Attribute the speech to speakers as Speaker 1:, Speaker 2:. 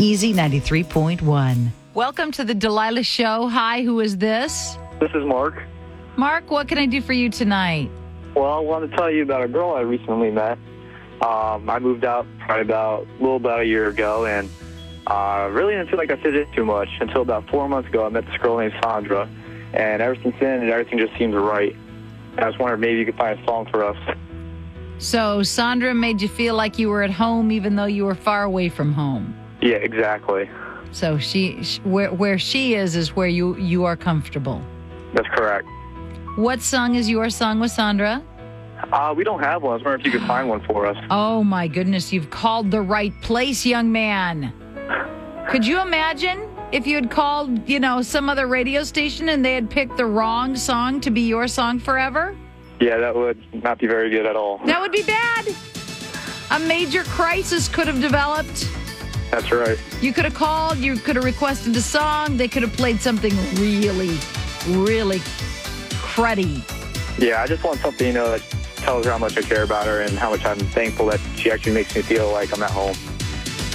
Speaker 1: Easy 93.1. Welcome to the Delilah Show. Hi, who is this?
Speaker 2: This is Mark.
Speaker 1: Mark, what can I do for you tonight?
Speaker 2: Well, I want to tell you about a girl I recently met. I moved out probably about a year ago, and really didn't feel like I fit in too much until about 4 months ago. I met this girl named Sandra, and ever since then, everything just seems right. I was wondering maybe you could find a song for us.
Speaker 1: So Sandra made you feel like you were at home even though you were far away from home.
Speaker 2: Yeah, exactly.
Speaker 1: So where she is where you are comfortable.
Speaker 2: That's correct.
Speaker 1: What song is your song with Sandra?
Speaker 2: We don't have one. I was wondering if you could find one for us.
Speaker 1: Oh, my goodness. You've called the right place, young man. Could you imagine if you had called, some other radio station and they had picked the wrong song to be your song forever?
Speaker 2: Yeah, that would not be very good at all.
Speaker 1: That would be bad. A major crisis could have developed.
Speaker 2: That's right.
Speaker 1: You could have called, you could have requested a song, they could have played something really, really cruddy.
Speaker 2: Yeah, I just want something, that tells her how much I care about her and how much I'm thankful that she actually makes me feel like I'm at home.